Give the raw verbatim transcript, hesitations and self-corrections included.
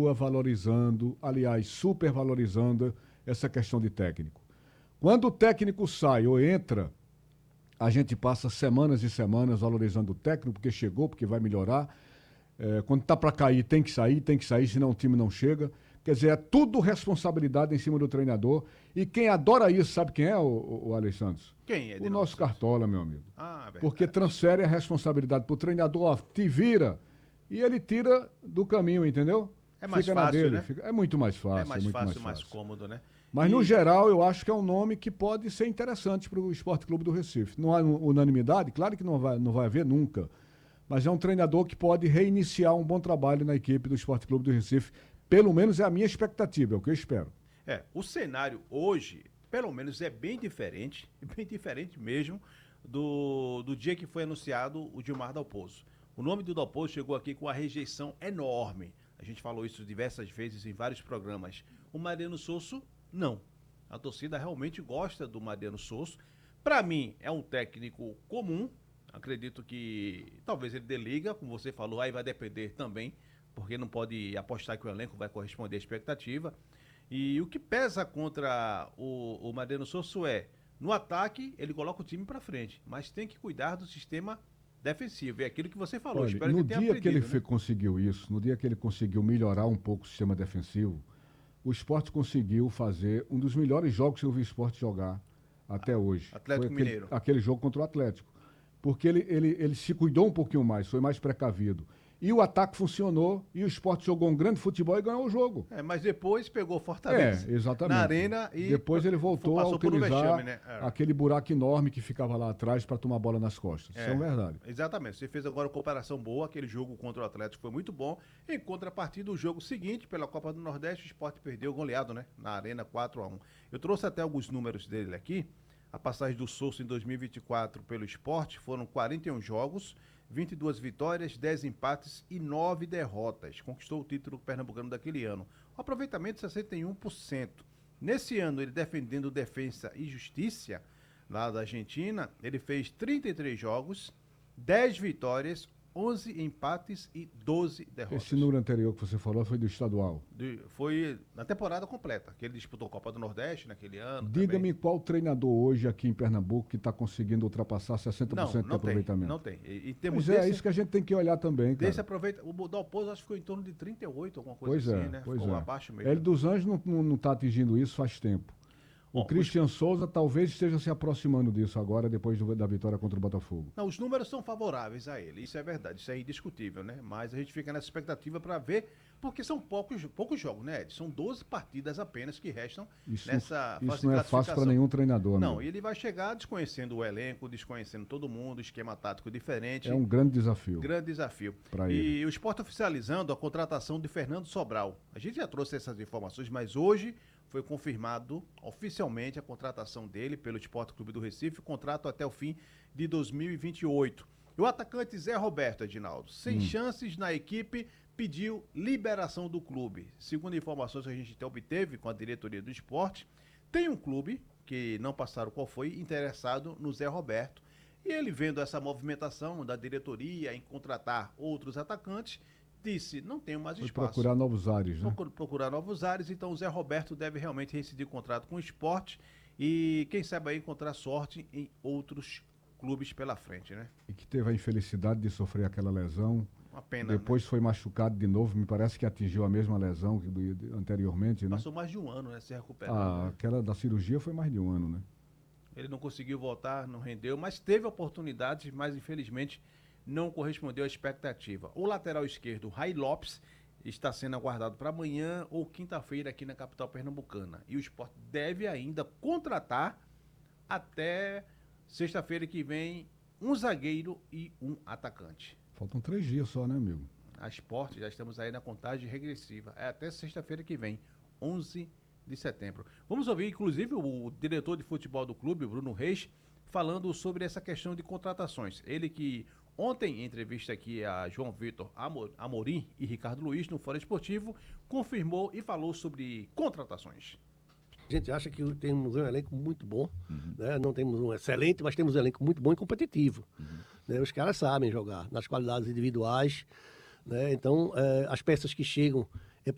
continua valorizando, aliás, supervalorizando essa questão de técnico. Quando o técnico sai ou entra, a gente passa semanas e semanas valorizando o técnico, porque chegou, porque vai melhorar. É, quando está para cair, tem que sair, tem que sair, senão o time não chega. Quer dizer, é tudo responsabilidade em cima do treinador. E quem adora isso, sabe quem é, o, o, o Alexandre? Quem é? O nosso Cartola, meu amigo. Ah, verdade. Porque transfere a responsabilidade para o treinador, ó, te vira, e ele tira do caminho, entendeu? É mais fica fácil, dele, né? fica... É muito mais fácil. É mais é muito fácil, mais, mais cômodo, né? Mas, e... no geral, eu acho que é um nome que pode ser interessante para o Esporte Clube do Recife. Não há unanimidade? Claro que não vai, não vai haver nunca. Mas é um treinador que pode reiniciar um bom trabalho na equipe do Esporte Clube do Recife. Pelo menos é a minha expectativa, é o que eu espero. É, o cenário hoje, pelo menos, é bem diferente, bem diferente mesmo, do, do dia que foi anunciado o Gilmar Dalpozo. O nome do Dalpozo chegou aqui com uma rejeição enorme. A gente falou isso diversas vezes em vários programas. O Mariano Sosso, não. A torcida realmente gosta do Mariano Sosso. Para mim, é um técnico comum. Acredito que talvez ele dê liga, como você falou, aí vai depender também, porque não pode apostar que o elenco vai corresponder à expectativa. E o que pesa contra o, o Mariano Sosso é, no ataque, ele coloca o time para frente, mas tem que cuidar do sistema defensivo. É aquilo que você falou. Olha, espero no que tenha dia que ele né? fe- conseguiu isso, no dia que ele conseguiu melhorar um pouco o sistema defensivo, o Sport conseguiu fazer um dos melhores jogos que eu vi o Sport jogar até hoje. Atlético Foi aquele, Mineiro. aquele jogo contra o Atlético. Porque ele, ele, ele se cuidou um pouquinho mais, foi mais precavido. E o ataque funcionou, e o Sport jogou um grande futebol e ganhou o jogo. É, mas depois pegou Fortaleza É, exatamente. na arena e depois ele voltou a passou por um utilizar vexame, né? É. aquele buraco enorme que ficava lá atrás para tomar a bola nas costas. É, Isso é uma verdade. Exatamente. Você fez agora uma comparação boa. Aquele jogo contra o Atlético foi muito bom. Em contrapartida, o jogo seguinte, pela Copa do Nordeste, o Sport perdeu goleado, né? Na Arena quatro a um. Eu trouxe até alguns números dele aqui. A passagem do Sousa em dois mil e vinte e quatro pelo Sport foram quarenta e um jogos, vinte e duas vitórias, dez empates e nove derrotas. Conquistou o título pernambucano daquele ano. O aproveitamento sessenta e um por cento. Nesse ano, ele defendendo Defensa e Justiça, lá da Argentina, ele fez trinta e três jogos, dez vitórias, onze empates e doze derrotas. Esse número anterior que você falou foi do estadual. De, foi na temporada completa, que ele disputou a Copa do Nordeste naquele ano. Diga-me também. qual treinador hoje aqui em Pernambuco que está conseguindo ultrapassar sessenta por cento não, não de aproveitamento. Tem, não tem. E, e temos Pois é, desse, é isso que a gente tem que olhar também, cara. desse aproveita, o Dalpozo acho que ficou em torno de trinta e oito, alguma coisa Pois assim, é, né? pois Ficou é. abaixo mesmo. Hélio dos Anjos não está atingindo isso faz tempo. O Bom, Christian os... Souza talvez esteja se aproximando disso agora, depois do, da vitória contra o Botafogo. Não, os números são favoráveis a ele, isso é verdade, isso é indiscutível, né? Mas a gente fica nessa expectativa para ver, porque são poucos, poucos jogos, né, Ed? São doze partidas apenas que restam isso nessa não, fase Isso não é fácil para nenhum treinador, Não, meu. e ele vai chegar desconhecendo o elenco, desconhecendo todo mundo, esquema tático diferente. É um grande desafio. Grande desafio. Pra e ele. o Sport oficializando a contratação de Fernando Sobral. A gente já trouxe essas informações, mas hoje foi confirmado oficialmente a contratação dele pelo Sport Clube do Recife, contrato até o fim de dois mil e vinte e oito. E o atacante Zé Roberto, Edinaldo, sem hum. chances na equipe, pediu liberação do clube. Segundo informações que a gente obteve com a diretoria do esporte, tem um clube, que não passaram qual foi, interessado no Zé Roberto. E ele, vendo essa movimentação da diretoria em contratar outros atacantes, disse, não tenho mais Foi espaço. procurar novos ares, né? Procurar novos ares, então o Zé Roberto deve realmente rescindir o contrato com o esporte e, quem sabe, aí encontrar sorte em outros clubes pela frente, né? E que teve a infelicidade de sofrer aquela lesão. Uma pena, Depois né? foi machucado de novo, me parece que atingiu a mesma lesão que do, de, anteriormente, né? Passou mais de um ano, né, se recuperando. Ah, né? aquela da cirurgia foi mais de um ano, né? Ele não conseguiu voltar, não rendeu, mas teve oportunidades, mas infelizmente não correspondeu à expectativa. O lateral esquerdo, Ray Lopes, está sendo aguardado para amanhã ou quinta-feira aqui na capital pernambucana. E o Sport deve ainda contratar até sexta-feira que vem um zagueiro e um atacante. Faltam três dias só, né, amigo? A Sport, já estamos aí na contagem regressiva. É até sexta-feira que vem, onze de setembro. Vamos ouvir, inclusive, o diretor de futebol do clube, Bruno Reis, falando sobre essa questão de contratações. Ele que ontem, em entrevista aqui a João Vitor Amorim e Ricardo Luiz no Fórum Esportivo, confirmou e falou sobre contratações. A gente acha que temos um elenco muito bom, uhum. né? Não temos um excelente, mas temos um elenco muito bom e competitivo. Uhum. Né? Os caras sabem jogar nas qualidades individuais, né? Então, é, as peças que chegam